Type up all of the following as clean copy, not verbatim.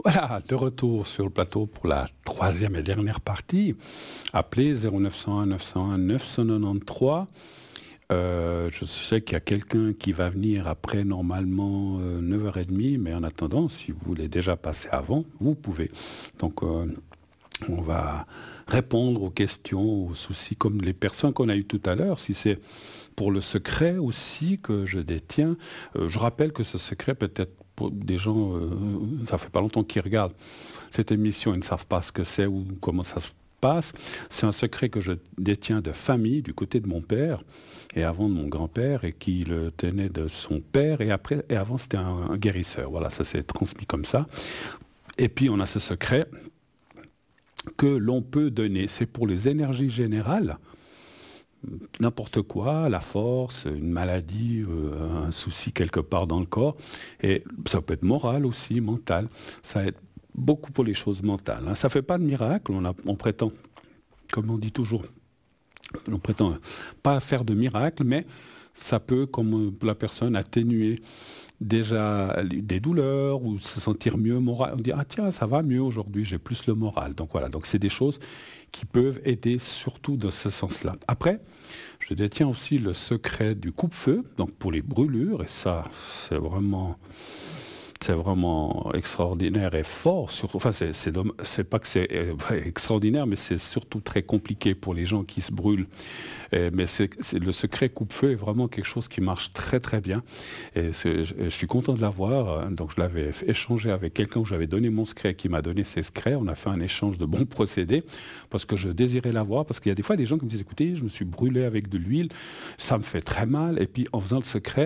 Voilà, de retour sur le plateau pour la troisième et dernière partie. Appelez 0901 901 993. Je sais qu'il y a quelqu'un qui va venir après normalement 9h30, mais en attendant, si vous voulez déjà passer avant, vous pouvez. Donc on va répondre aux questions, aux soucis, comme les personnes qu'on a eues tout à l'heure. Si c'est pour le secret aussi que je détiens, je rappelle que ce secret peut-être pour des gens, ça fait pas longtemps qu'ils regardent cette émission, ils ne savent pas ce que c'est ou comment ça se passe. C'est un secret que je détiens de famille du côté de mon père et avant de mon grand-père et qui le tenait de son père et après et avant c'était un guérisseur. Voilà, ça s'est transmis comme ça. Et puis on a ce secret que l'on peut donner. C'est pour les énergies générales, n'importe quoi, la force, une maladie, un souci quelque part dans le corps. Et ça peut être moral aussi, mental. Ça aide beaucoup pour les choses mentales. Ça ne fait pas de miracle, on prétend, comme on dit toujours, on prétend pas faire de miracle, mais ça peut, comme la personne, atténuer déjà des douleurs ou se sentir mieux moral. On dit, ah tiens, ça va mieux aujourd'hui, j'ai plus le moral. Donc voilà, donc c'est des choses qui peuvent aider surtout dans ce sens-là. Après, je détiens aussi le secret du coupe-feu, donc pour les brûlures, et ça, c'est vraiment extraordinaire et fort. Surtout, enfin, c'est pas que c'est extraordinaire, mais c'est surtout très compliqué pour les gens qui se brûlent. Mais le secret coupe-feu est vraiment quelque chose qui marche très très bien. Et je suis content de l'avoir. Donc je l'avais échangé avec quelqu'un où j'avais donné mon secret, qui m'a donné ses secrets. On a fait un échange de bons procédés parce que je désirais l'avoir. Parce qu'il y a des fois des gens qui me disent, écoutez, je me suis brûlé avec de l'huile, ça me fait très mal. Et puis en faisant le secret,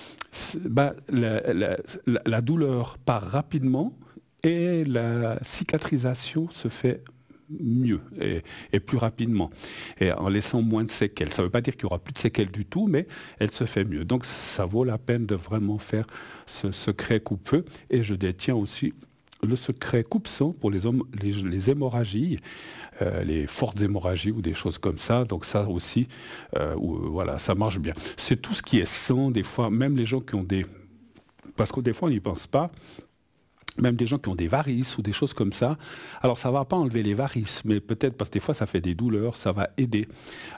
la douleur part rapidement et la cicatrisation se fait mieux et plus rapidement et en laissant moins de séquelles. Ça ne veut pas dire qu'il n'y aura plus de séquelles du tout, mais elle se fait mieux. Donc ça vaut la peine de vraiment faire ce secret coupe-feu. Et je détiens aussi le secret coupe-sang pour les hémorragies, les fortes hémorragies ou des choses comme ça. Donc ça aussi, voilà, ça marche bien. C'est tout ce qui est sang, des fois, même les gens qui ont des... Parce que des fois, on n'y pense pas. Même des gens qui ont des varices ou des choses comme ça. Alors, ça ne va pas enlever les varices, mais peut-être parce que des fois, ça fait des douleurs, ça va aider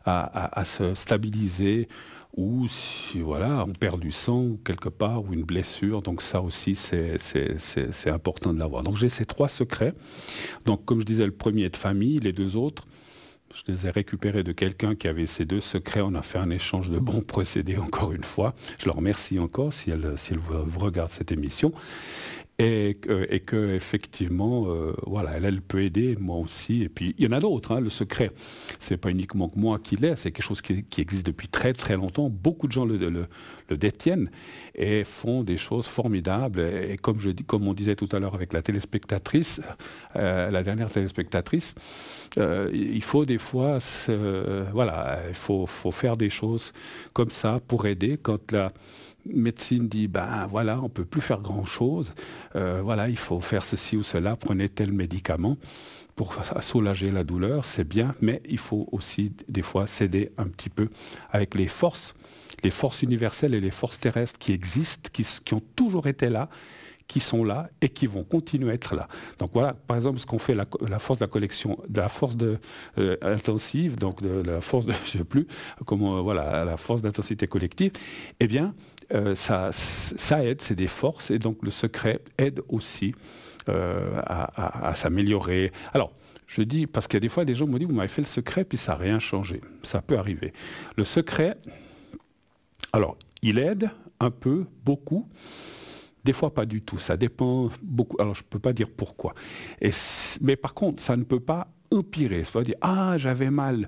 à se stabiliser. Ou si voilà, on perd du sang quelque part, ou une blessure. Donc ça aussi, c'est important de l'avoir. Donc j'ai ces trois secrets. Donc comme je disais, le premier est de famille, les deux autres, je les ai récupérés de quelqu'un qui avait ces deux secrets. On a fait un échange de bons procédés, encore une fois. Je leur remercie encore si elle vous regarde cette émission. Et que effectivement, voilà, elle peut aider, moi aussi. Et puis, il y en a d'autres, le secret. C'est pas uniquement que moi qui l'ai, c'est quelque chose qui existe depuis très très longtemps. Beaucoup de gens le détiennent et font des choses formidables. Et comme on disait tout à l'heure avec la téléspectatrice, la dernière téléspectatrice, il faut des fois, voilà, il faut faire des choses comme ça pour aider quand la médecine dit, ben voilà, on ne peut plus faire grand-chose, voilà, il faut faire ceci ou cela, prenez tel médicament pour soulager la douleur, c'est bien, mais il faut aussi des fois s'aider un petit peu avec les forces universelles et les forces terrestres qui existent, qui ont toujours été là, qui sont là et qui vont continuer à être là. Donc voilà, par exemple, ce qu'on fait, la force de la collection, de la force intensive, donc de la force de, je ne sais plus, comment, voilà, la force d'intensité collective, eh bien, ça aide, c'est des forces, et donc le secret aide aussi à s'améliorer. Alors, je dis, parce qu'il y a des fois, des gens me disent, vous m'avez fait le secret, puis ça n'a rien changé. Ça peut arriver. Le secret, alors, il aide un peu, beaucoup. Des fois, pas du tout. Ça dépend beaucoup. Alors, je ne peux pas dire pourquoi. Mais par contre, ça ne peut pas empirer. Ça veut dire, ah, j'avais mal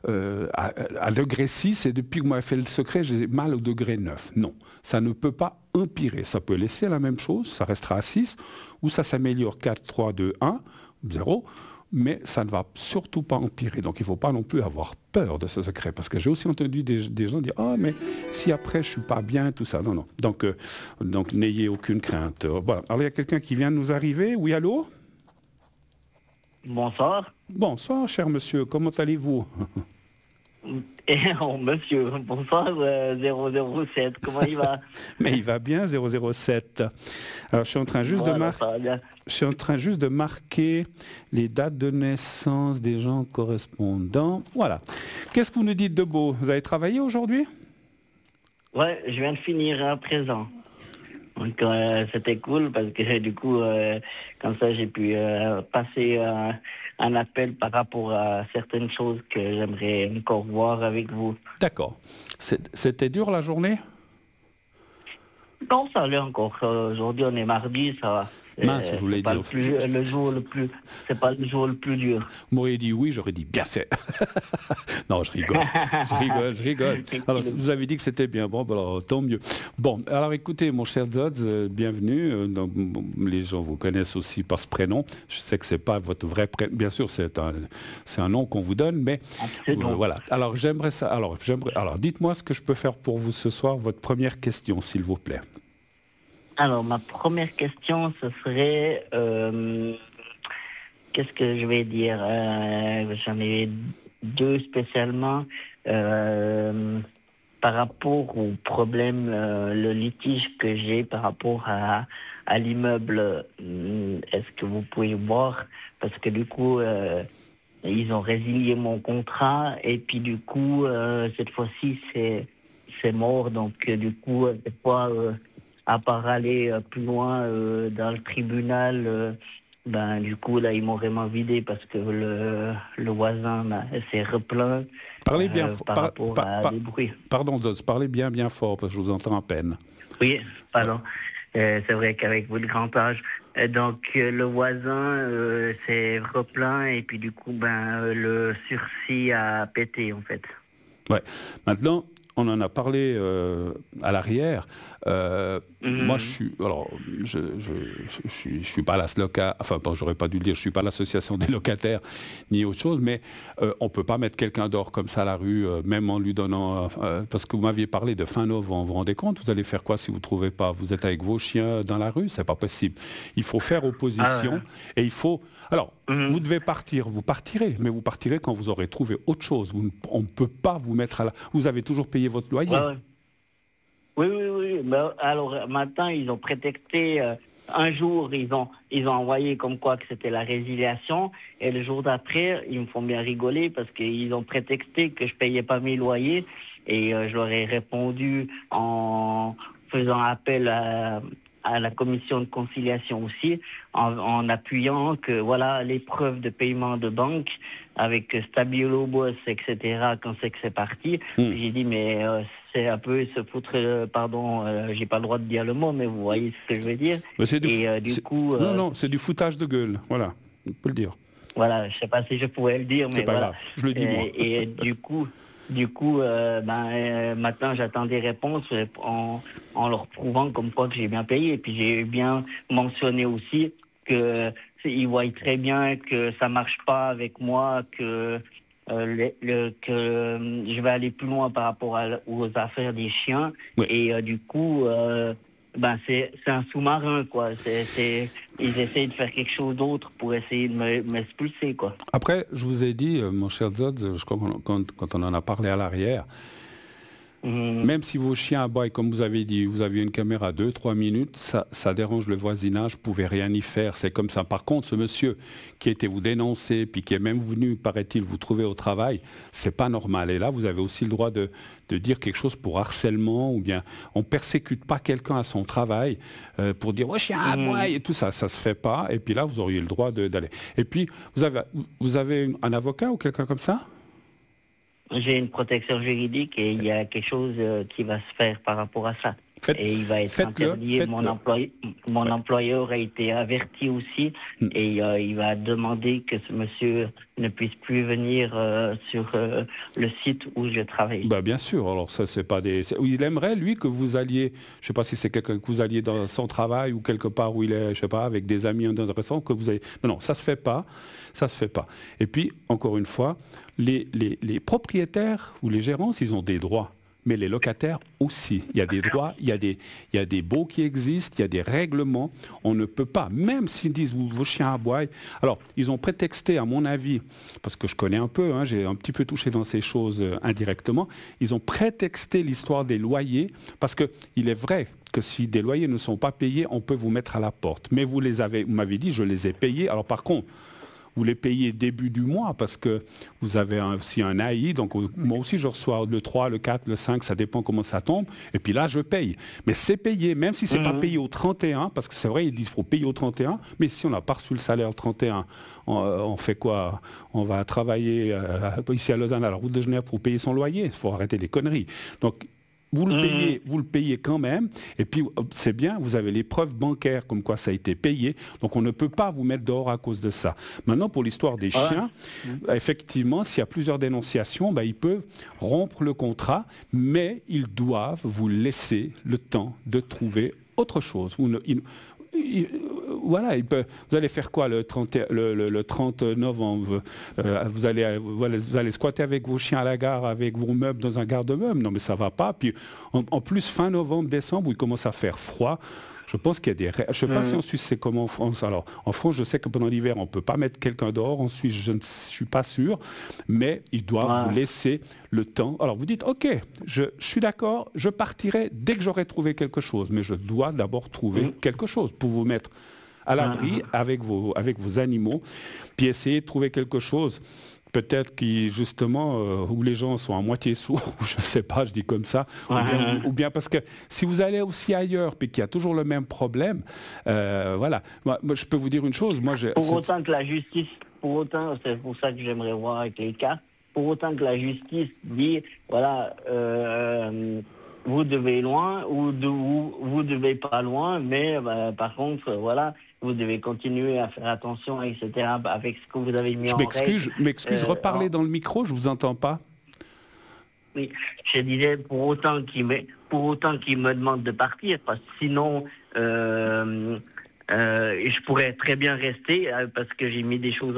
à degré 6 et depuis que vous m'avez fait le secret, j'ai mal au degré 9. Non, ça ne peut pas empirer. Ça peut laisser la même chose, ça restera à 6, ou ça s'améliore 4, 3, 2, 1, 0. Mais ça ne va surtout pas empirer. Donc il ne faut pas non plus avoir peur de ce secret. Parce que j'ai aussi entendu des gens dire « Ah, mais si après je ne suis pas bien, tout ça. » Non, non. Donc n'ayez aucune crainte. Voilà. Alors il y a quelqu'un qui vient de nous arriver. Oui, allô? Bonsoir. Bonsoir, cher monsieur. Comment allez-vous? Oh, monsieur, bonsoir, 007, comment il va? Mais il va bien, 007. Alors, je suis en train juste Voilà, ça va bien. je suis en train juste de marquer les dates de naissance des gens correspondants. Voilà. Qu'est-ce que vous nous dites de beau? Vous avez travaillé aujourd'hui? Ouais, je viens de finir à présent. Donc, c'était cool parce que du coup, comme ça, j'ai pu passer un appel par rapport à certaines choses que j'aimerais encore voir avec vous. D'accord. C'était dur la journée? Non, ça allait encore. Aujourd'hui, on est mardi, ça va. Mince, je voulais C'est pas dire. le jour le plus, c'est pas le jour le plus dur. Vous m'auriez dit oui, j'aurais dit bien fait. Non, je rigole. Je rigole, je rigole. Alors, vous avez dit que c'était bien. Bon, ben alors, tant mieux. Bon, alors écoutez, mon cher Zodz, bienvenue. Les gens vous connaissent aussi par ce prénom. Je sais que c'est pas votre vrai prénom. Bien sûr, c'est un nom qu'on vous donne, mais voilà. Alors, j'aimerais ça. Alors, dites-moi ce que je peux faire pour vous ce soir. Votre première question, s'il vous plaît. Alors, ma première question, ce serait, qu'est-ce que je vais dire? J'en ai deux spécialement. Par rapport au problème, le litige que j'ai par rapport à l'immeuble, est-ce que vous pouvez voir? Parce que du coup, ils ont résilié mon contrat et puis du coup, cette fois-ci, c'est mort. Donc, du coup, des fois, à part aller plus loin dans le tribunal, ben du coup là ils m'ont vraiment vidé parce que le voisin s'est replaint Parlez bien par rapport à des bruits. Pardon, Zodz, parlez bien fort parce que je vous entends à peine. Oui, pardon. C'est vrai qu'avec votre grand âge, donc le voisin s'est replaint et puis du coup ben le sursis a pété en fait. Ouais. Maintenant, on en a parlé à l'arrière. Moi, je suis pas j'aurais pas dû le dire, je suis pas l'association des locataires ni autre chose, mais on peut pas mettre quelqu'un dehors comme ça à la rue, même en lui donnant, parce que vous m'aviez parlé de fin novembre. Vous vous rendez compte, vous allez faire quoi si vous trouvez pas? Vous êtes avec vos chiens dans la rue, c'est pas possible. Il faut faire opposition et il faut. Alors, vous devez partir, vous partirez, mais vous partirez quand vous aurez trouvé autre chose. On ne peut pas vous mettre à la. Vous avez toujours payé votre loyer. Ouais. Oui. Mais alors maintenant, ils ont prétexté, un jour, ils ont envoyé comme quoi que c'était la résiliation, et le jour d'après, ils me font bien rigoler parce qu'ils ont prétexté que je payais pas mes loyers, et je leur ai répondu en faisant appel à la commission de conciliation aussi, en appuyant que voilà les preuves de paiement de banque avec Stabilo Boss, etc., quand c'est que c'est parti. J'ai dit mais c'est un peu se foutre, pardon, j'ai pas le droit de dire le mot, mais vous voyez ce que je veux dire. Du coup... Non, c'est du foutage de gueule, voilà, on peut le dire. Voilà, je sais pas si je pouvais le dire, mais pas voilà. Grave. Je le dis moi. Et du coup, maintenant j'attends des réponses en leur prouvant comme quoi que j'ai bien payé. Et puis j'ai bien mentionné aussi que ils voient très bien que ça marche pas avec moi, que je vais aller plus loin par rapport aux affaires des chiens. Oui. Et du coup, c'est un sous-marin, quoi. Ils essayent de faire quelque chose d'autre pour essayer de m'expulser, quoi. Après, je vous ai dit, mon cher Zod, je crois quand on en a parlé à l'arrière, même si vos chiens aboient, comme vous avez dit, vous aviez une caméra 2-3 minutes, ça dérange le voisinage, vous ne pouvez rien y faire, c'est comme ça. Par contre, ce monsieur qui était vous dénoncer, puis qui est même venu, paraît-il, vous trouver au travail, c'est pas normal. Et là, vous avez aussi le droit de dire quelque chose pour harcèlement, ou bien on ne persécute pas quelqu'un à son travail pour dire « ouais, chien aboie » et tout ça, ça se fait pas. Et puis là, vous auriez le droit d'aller. Et puis, vous avez un avocat ou quelqu'un comme ça ? J'ai une protection juridique et il y a quelque chose qui va se faire par rapport à ça. Et il va être interdit. Mon employeur a été averti aussi et il va demander que ce monsieur ne puisse plus venir sur le site où je travaille. Bah bien sûr, alors ça c'est pas des... Il aimerait lui que vous alliez, je sais pas si c'est quelqu'un que vous alliez dans son travail ou quelque part où il est, je sais pas, avec des amis intéressants, que vous avez... Non, ça se fait pas, ça se fait pas. Et puis, encore une fois, les propriétaires ou les gérants, ils ont des droits. mais les locataires aussi. Il y a des droits, il y a des baux qui existent, il y a des règlements. On ne peut pas, même s'ils disent vos chiens aboient. Alors, ils ont prétexté, à mon avis, parce que je connais un peu, hein, j'ai un petit peu touché dans ces choses indirectement, ils ont prétexté l'histoire des loyers, parce qu'il est vrai que si des loyers ne sont pas payés, on peut vous mettre à la porte. Mais vous m'avez dit, je les ai payés. Alors par contre, vous les payez début du mois parce que vous avez aussi un AI, donc moi aussi je reçois le 3, le 4, le 5, ça dépend comment ça tombe, et puis là je paye. Mais c'est payé, même si ce n'est pas payé au 31, parce que c'est vrai, ils disent qu'il faut payer au 31, mais si on n'a pas reçu le salaire le 31, on fait quoi? On va travailler ici à Lausanne, à la route de Genève, pour payer son loyer, il faut arrêter les conneries. Donc vous le payez quand même, et puis c'est bien, vous avez les preuves bancaires comme quoi ça a été payé, donc on ne peut pas vous mettre dehors à cause de ça. Maintenant, pour l'histoire des chiens, effectivement, s'il y a plusieurs dénonciations, ils peuvent rompre le contrat, mais ils doivent vous laisser le temps de trouver autre chose. Voilà, vous allez faire quoi le 30 novembre? Vous allez squatter avec vos chiens à la gare, avec vos meubles dans un garde-meubles? Non, mais ça va pas. Puis en plus, fin novembre, décembre, où il commence à faire froid, je pense qu'il y a des... Je ne sais pas si en Suisse c'est comme en France. Alors, en France, je sais que pendant l'hiver, on ne peut pas mettre quelqu'un dehors. En Suisse, je ne suis pas sûr. Mais ils doivent vous laisser le temps. Alors, vous dites, OK, je suis d'accord, je partirai dès que j'aurai trouvé quelque chose. Mais je dois d'abord trouver quelque chose pour vous mettre à l'abri avec vos animaux. Puis essayer de trouver quelque chose. Peut-être justement, où les gens sont à moitié sourds, je ne sais pas, je dis comme ça, ou bien parce que si vous allez aussi ailleurs, puis qu'il y a toujours le même problème, voilà. Moi, je peux vous dire une chose, Pour autant que la justice, c'est pour ça que j'aimerais voir avec les cas, pour autant que la justice dit, voilà, vous devez loin, ou vous devez pas loin, mais par contre, voilà, vous devez continuer à faire attention, etc., avec ce que vous avez mis en règle. Je m'excuse, reparlez dans le micro, je vous entends pas. Oui, je disais, pour autant qu'il me demande de partir, parce que sinon, je pourrais très bien rester, parce que j'ai mis des choses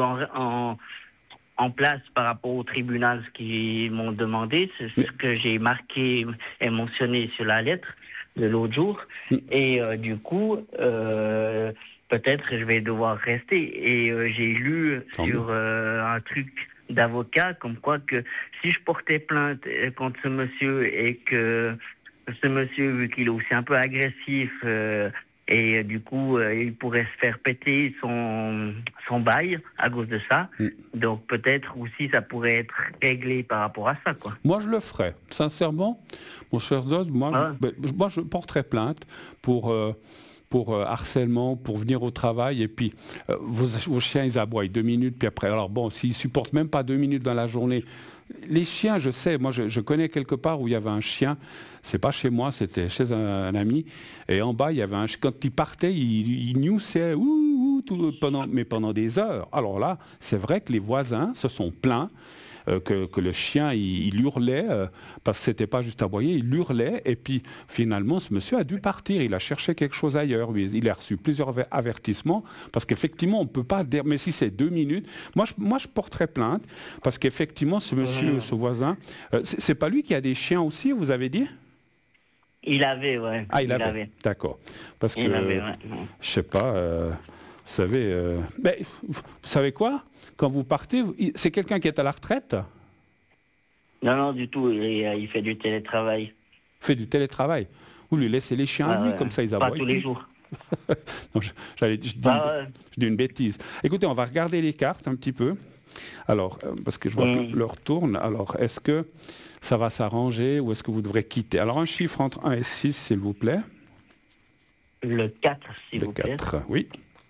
en place par rapport au tribunal, ce qu'ils m'ont demandé, c'est ce que j'ai marqué et mentionné sur la lettre de l'autre jour. Et du coup, peut-être je vais devoir rester. Et j'ai lu sur un truc d'avocat comme quoi que si je portais plainte contre ce monsieur et que ce monsieur, vu qu'il est aussi un peu agressif, et du coup, il pourrait se faire péter son bail à cause de ça. Donc peut-être aussi ça pourrait être réglé par rapport à ça, quoi. Moi, je le ferais. Sincèrement, mon cher Dodd, moi, je porterais plainte pour harcèlement, pour venir au travail, et puis vos chiens, ils aboient 2 minutes, puis après, alors bon, s'ils supportent même pas 2 minutes dans la journée, les chiens, je sais, moi je connais quelque part où il y avait un chien, c'est pas chez moi, c'était chez un ami, et en bas, il y avait un chien, quand il partait, il gnousait, pendant des heures. Alors là, c'est vrai que les voisins se sont plaints, que le chien, il hurlait, parce que c'était pas juste aboyer, il hurlait, et puis finalement, ce monsieur a dû partir, il a cherché quelque chose ailleurs, il a reçu plusieurs avertissements, parce qu'effectivement, on ne peut pas dire, mais si c'est 2 minutes, moi je porterais plainte, parce qu'effectivement, ce monsieur, ce voisin, c'est pas lui qui a des chiens aussi, vous avez dit? Il avait, ouais. Ah, il avait. D'accord. Parce que, je sais pas, vous savez, mais vous savez quoi? Quand vous partez, c'est quelqu'un qui est à la retraite? Non, du tout. Il fait du télétravail. Fait du télétravail. Vous lui laissez les chiens à lui, comme ça ils aboient. Pas tous les jours. Non, je dis une bêtise. Écoutez, on va regarder les cartes un petit peu. Alors, parce que je vois que l'heure tourne. Alors, est-ce que ça va s'arranger ou est-ce que vous devrez quitter? Alors, un chiffre entre 1 et 6, s'il vous plaît. Le 4, s'il vous plaît. Le 4, oui.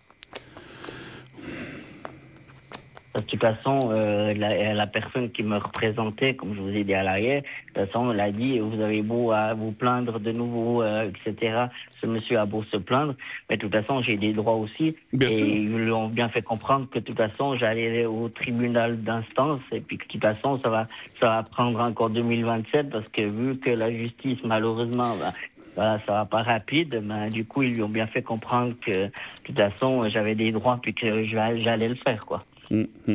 De toute façon, la personne qui me représentait, comme je vous ai dit à l'arrière, de toute façon, elle a dit, vous avez beau à vous plaindre de nouveau, etc. Ce monsieur a beau se plaindre, mais de toute façon, j'ai des droits aussi. Bien sûr. Ils lui ont bien fait comprendre que de toute façon, j'allais au tribunal d'instance, et puis que de toute façon, ça va prendre encore 2027, parce que vu que la justice, malheureusement... Voilà, ça va pas rapide, mais du coup, ils lui ont bien fait comprendre que, de toute façon, j'avais des droits, puis que j'allais le faire, quoi.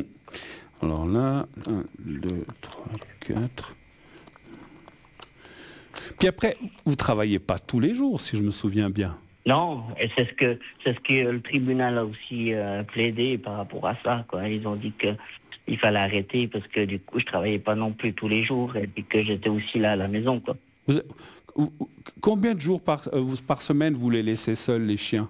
Alors là, 1, 2, 3, 4. Puis après, vous ne travaillez pas tous les jours, si je me souviens bien. Non, et c'est ce que le tribunal a aussi plaidé par rapport à ça, quoi. Ils ont dit que il fallait arrêter parce que du coup je travaillais pas non plus tous les jours et puis que j'étais aussi là à la maison, quoi. Vous- Combien de jours par semaine vous les laissez seuls, les chiens?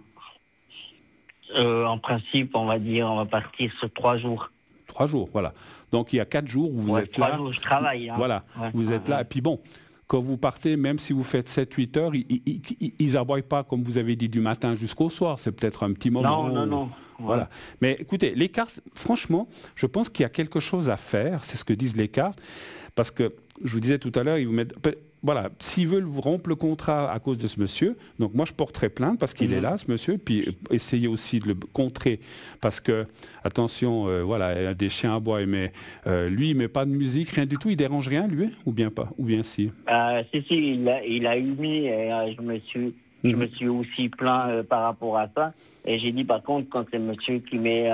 En principe, on va dire, on va partir sur 3 jours. 3 jours, voilà. Donc il y a 4 jours où vous Ouais, êtes 3 jours, je travaille. Hein. Voilà, Ouais, vous êtes là. Et puis bon, quand vous partez, même si vous faites 7-8 heures, ils aboient pas, comme vous avez dit, du matin jusqu'au soir. C'est peut-être un petit moment. Non. Ouais. Voilà. Mais écoutez, les cartes, franchement, je pense qu'il y a quelque chose à faire. C'est ce que disent les cartes. Parce que, je vous disais tout à l'heure, ils vous mettent... Voilà, s'ils veulent vous rompre le contrat à cause de ce monsieur, donc moi je porterai plainte parce qu'il est là, ce monsieur, puis essayez aussi de le contrer parce que, attention, voilà, il y a des chiens à bois, mais lui il met pas de musique, rien du tout, il dérange rien lui, ou bien pas, ou bien si. Si, il a émis et je me suis aussi plaint par rapport à ça. Et j'ai dit par contre, quand c'est monsieur qui met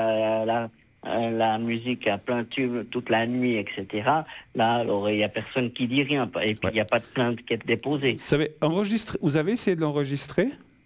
la musique à plein tube toute la nuit, etc. Là, alors il n'y a personne qui dit rien. Et puis il n'y a pas de plainte qui est déposée. Vous avez essayé de l'enregistrer?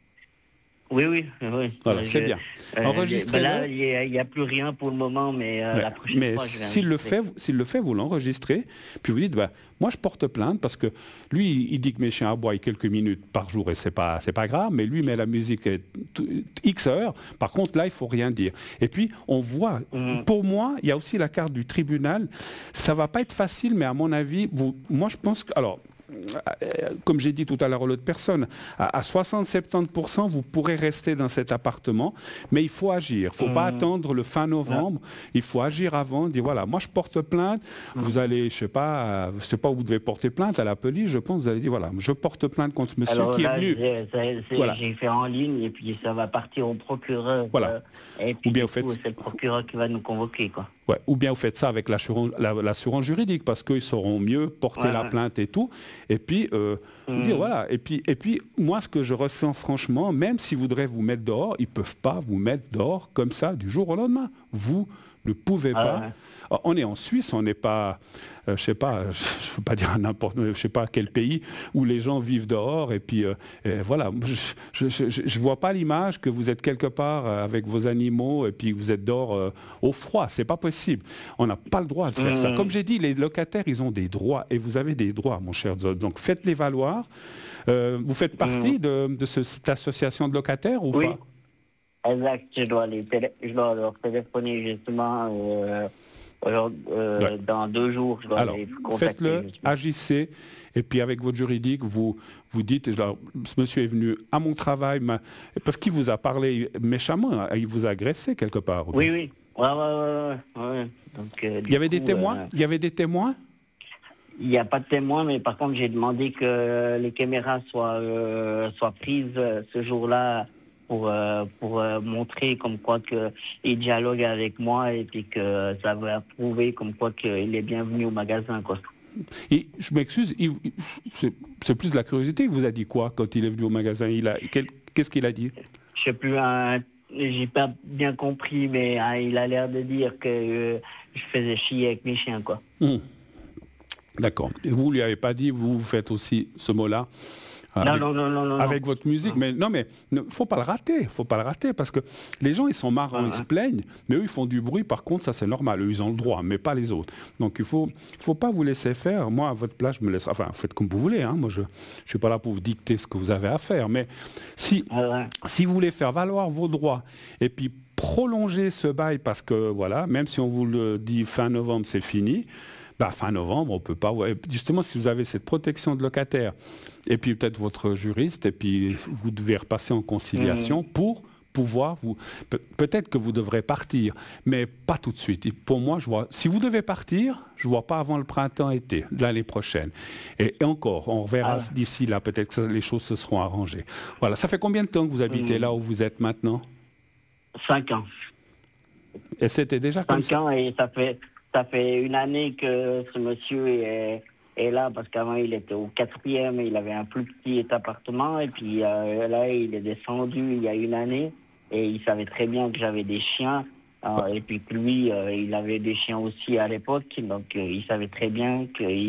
Oui. Voilà, c'est bien. Enregistrez-le. Là, il n'y a plus rien pour le moment, mais la prochaine fois, je vais s'il le fait, vous l'enregistrez, puis vous dites, moi je porte plainte parce que lui, il dit que mes chiens aboient quelques minutes par jour et c'est pas grave, mais lui met la musique X heures. Par contre, là, il faut rien dire. Et puis, on voit, pour moi, il y a aussi la carte du tribunal. Ça va pas être facile, mais à mon avis, moi je pense que, alors, comme j'ai dit tout à l'heure à l'autre personne, à 60-70%, vous pourrez rester dans cet appartement, mais il faut agir. Il ne faut pas attendre le fin novembre. Il faut agir avant, dire voilà, moi je porte plainte. Vous allez, je sais pas où vous devez porter plainte, à la police, je pense, vous allez dire voilà, je porte plainte contre ce monsieur qui est venu. J'ai fait en ligne et puis ça va partir au procureur. Voilà. Et puis Ou bien c'est le procureur qui va nous convoquer, quoi. Ouais. Ou bien vous faites ça avec l'assurance juridique parce qu'ils sauront mieux porter la plainte et tout. Et puis, dire, voilà. Et puis, moi, ce que je ressens franchement, même s'ils voudraient vous mettre dehors, ils ne peuvent pas vous mettre dehors comme ça du jour au lendemain. Vous ne pouvez pas. On est en Suisse, on n'est pas, je ne veux pas dire je sais pas quel pays où les gens vivent dehors et puis voilà, je vois pas l'image que vous êtes quelque part avec vos animaux et puis vous êtes dehors au froid, c'est pas possible. On n'a pas le droit de faire ça. Comme j'ai dit, les locataires, ils ont des droits et vous avez des droits, mon cher Zod. Donc faites-les valoir. Vous faites partie de cette association de locataires ou pas? Exact, je dois leur téléphoner justement. Dans 2 jours, je dois les contacter. Faites-le, agissez, et puis avec votre juridique, vous dites, ce monsieur est venu à mon travail, parce qu'il vous a parlé méchamment, il vous a agressé quelque part. Oui. Ouais. Donc, il y avait des témoins? Il y avait des témoins? Il n'y a pas de témoins, mais par contre, j'ai demandé que les caméras soient prises ce jour-là pour montrer comme quoi qu'il dialogue avec moi et puis que ça va prouver comme quoi qu'il est bienvenu au magasin, quoi. Et je m'excuse, c'est plus de la curiosité. Il vous a dit quoi quand il est venu au magasin? Qu'est-ce qu'il a dit? Je sais plus, j'ai pas bien compris, mais il a l'air de dire que je faisais chier avec mes chiens, quoi. D'accord. Et vous lui avez pas dit, vous faites aussi ce mot-là? Non. Avec votre musique, mais faut pas le rater, parce que les gens ils sont marrants, ils se plaignent, mais eux ils font du bruit, par contre ça c'est normal, eux ils ont le droit, mais pas les autres. Donc il faut pas vous laisser faire. Moi à votre place je me laisserai, enfin faites comme vous voulez, hein. Moi je suis pas là pour vous dicter ce que vous avez à faire, mais si vous voulez faire valoir vos droits et puis prolonger ce bail parce que voilà, même si on vous le dit fin novembre c'est fini. Fin novembre, on peut pas. Ouais. Justement, si vous avez cette protection de locataire, et puis peut-être votre juriste, et puis vous devez repasser en conciliation pour pouvoir peut-être que vous devrez partir, mais pas tout de suite. Et pour moi, si vous devez partir, je vois pas avant le printemps-été de l'année prochaine. Et encore, on verra d'ici là, peut-être que les choses se seront arrangées. Voilà. Ça fait combien de temps que vous habitez là où vous êtes maintenant? 5 ans. Et c'était déjà comme ça? 5 ans et ça fait 1 année que ce monsieur est là, parce qu'avant il était au 4e, il avait un plus petit appartement, et puis là il est descendu il y a 1 année, et il savait très bien que j'avais des chiens, et puis que lui, il avait des chiens aussi à l'époque, donc il savait très bien qu'il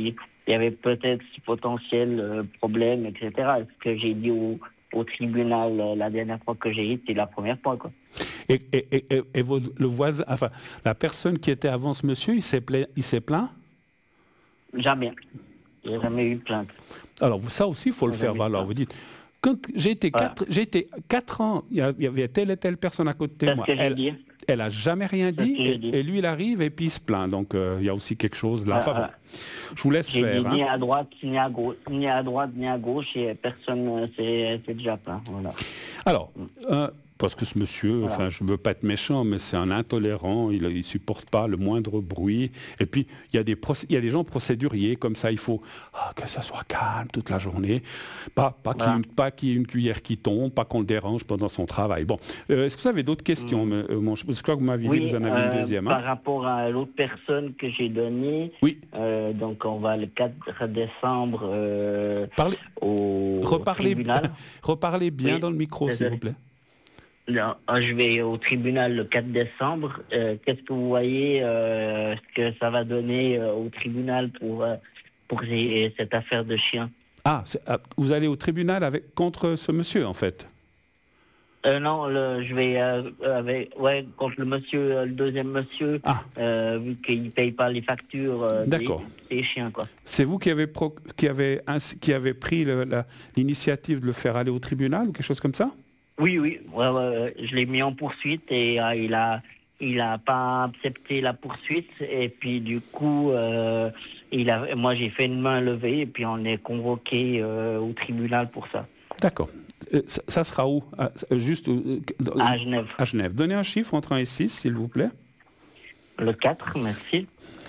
il y avait peut-être ce potentiel problème, etc. Ce que j'ai dit au tribunal la dernière fois que j'ai été, la première fois, quoi. Et le voisin, enfin, la personne qui était avant ce monsieur, il s'est plaint? Jamais. Il n'y a jamais eu de plainte. Alors, ça aussi, il faut le faire valoir. Vous dites, quand j'ai été 4 ans, il y avait telle et telle personne à côté de moi. Elle n'a jamais rien dit, et lui, il arrive et puis il se plaint. Donc, il y a aussi quelque chose là. Enfin, bon, je vous laisse faire. Dit, ni à droite, ni à gauche, ni à droite, ni à gauche, et personne, c'est déjà plein. Voilà. Alors, parce que ce monsieur, enfin, je ne veux pas être méchant, mais c'est un intolérant, il ne supporte pas le moindre bruit. Et puis, il y a des gens procéduriers, comme ça, il faut que ça soit calme toute la journée, pas qu'il y ait une cuillère qui tombe, pas qu'on le dérange pendant son travail. Bon, est-ce que vous avez d'autres questions je crois que vous m'aviez dit que vous en avez une deuxième. Par rapport à l'autre personne que j'ai donnée, donc on va le 4 décembre au tribunal. Reparlez bien dans le micro, s'il vous plaît. Non, je vais au tribunal le 4 décembre. Qu'est-ce que vous voyez ce que ça va donner au tribunal pour cette affaire de chien? Vous allez au tribunal contre ce monsieur, en fait? Non, je vais contre le monsieur, le deuxième monsieur, vu qu'il ne paye pas les factures des chiens, quoi. C'est vous qui avez pris l'initiative de le faire aller au tribunal ou quelque chose comme ça? Oui, je l'ai mis en poursuite et il a pas accepté la poursuite et puis du coup moi j'ai fait une main levée et puis on est convoqué au tribunal pour ça. D'accord. Ça sera où? Juste à Genève. À Genève. Donnez un chiffre entre 1 et 6, s'il vous plaît. Le 4, merci.